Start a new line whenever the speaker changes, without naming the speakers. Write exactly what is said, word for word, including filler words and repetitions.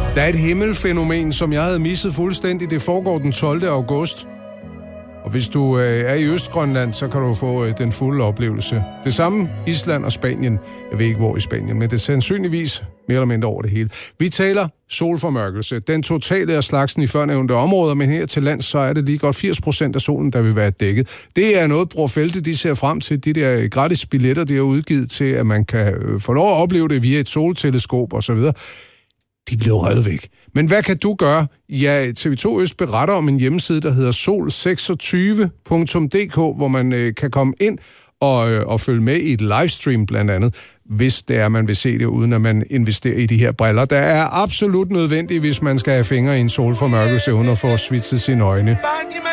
Der er et himmelfænomen, som jeg havde misset fuldstændig. Det foregår den tolvte august. Og hvis du øh, er i Østgrønland, så kan du få øh, den fulde oplevelse. Det samme Island og Spanien. Jeg ved ikke, hvor i Spanien, men det er sandsynligvis mere eller mindre over det hele. Vi taler solformørkelse. Den totale af slagsen i førnævnte områder, men her til lands, så er det lige godt firs procent af solen, der vil være dækket. Det er noget, Bror Fælte, de ser frem til. De der gratis billetter, de har udgivet til, at man kan øh, få lov at opleve det via et solteleskop osv. De blev revet væk. Men hvad kan du gøre? Ja, T V to Øst beretter om en hjemmeside, der hedder sol seksogtyve punktum d k, hvor man øh, kan komme ind og, øh, og følge med i et livestream blandt andet, hvis det er, man vil se det, uden at man investerer i de her briller. Der er absolut nødvendigt, hvis man skal have fingre i en solformørkelse, uden at få svitset sine øjne.